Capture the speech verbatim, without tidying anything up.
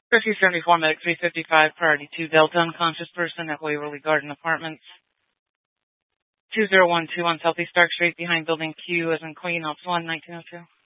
Rescue seventy-four, Medic three fifty-five, Priority two, Delta, unconscious person at Waverly Garden Apartments. two zero one two on Southeast Stark Street, behind Building Q, as in Queen, Ops one, nineteen oh two.